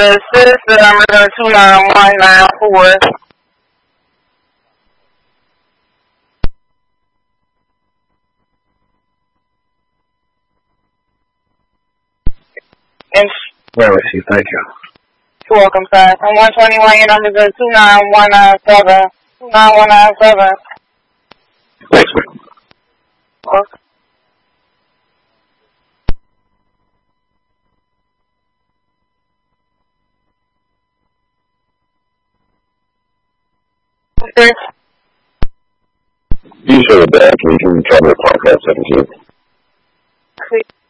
The system number 291194. Well received, thank you. You're welcome, sir. On 121, your number is 29197. 29197. Thanks, man. Welcome. You show the back, you can try to podcast 17.